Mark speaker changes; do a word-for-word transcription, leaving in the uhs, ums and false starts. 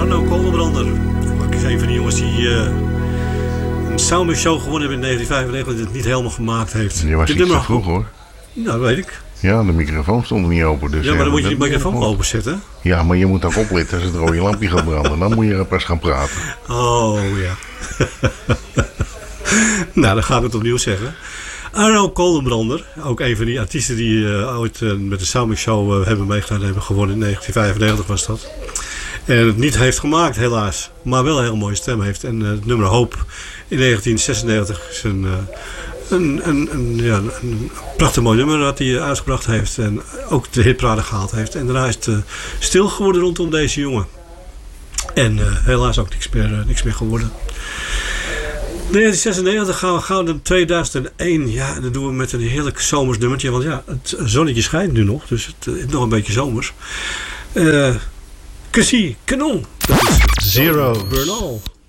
Speaker 1: Arno Kolderbrander. Ook een van die jongens die uh, een Soundmix Show gewonnen hebben in negentien vijfennegentig. Die het niet helemaal gemaakt heeft.
Speaker 2: Je was iets te vroeg hoor.
Speaker 1: Nou, dat weet ik.
Speaker 2: Ja, de microfoon stond niet open. Dus
Speaker 1: ja, maar dan
Speaker 2: ja,
Speaker 1: moet je die microfoon openzetten.
Speaker 2: Ja, maar je moet ook opletten als het rode lampje gaat branden. Dan moet je er pas gaan praten.
Speaker 1: Oh, ja. Nou, dan ga ik het opnieuw zeggen. Arno Kolderbrander, ook een van die artiesten die uh, ooit uh, met de Soundmix Show uh, hebben meegedaan, hebben gewonnen in negentien vijfennegentig was dat. En het niet heeft gemaakt helaas, maar wel een heel mooie stem heeft. En uh, het nummer Hoop in negentien zesennegentig is een, uh, een, een, een, ja, een prachtig mooi nummer dat hij uitgebracht heeft. En ook de hitparade gehaald heeft. En daarna is het uh, stil geworden rondom deze jongen. En uh, helaas ook niks meer, uh, niks meer geworden. negentien zesennegentig gaan we gauw naar tweeduizend één. Ja, en dat doen we met een heerlijk zomers nummertje. Want ja, het zonnetje schijnt nu nog. Dus het is nog een beetje zomers. Uh, Cassie, Canon. Dat is
Speaker 3: Zero.
Speaker 1: Burn All.